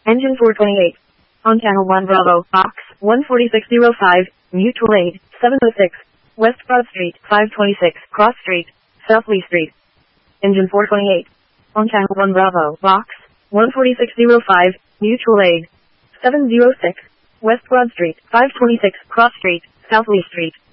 Engine 428. On channel 1 Bravo, box 14605, mutual aid, 706, West Broad Street, 526, Cross Street, South Lee Street. Engine 428. On channel 1 Bravo, box 14605, mutual aid, 706, West Broad Street, 526, Cross Street, South Lee Street.